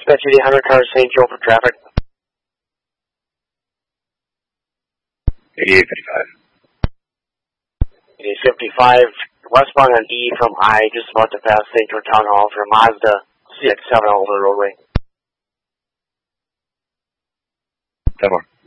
Dispatch 800, car St. Joe for traffic. 8855. 8855, westbound on E from I, just about to pass St. Joe Town Hall for Mazda CX-7 over the roadway. 10 more.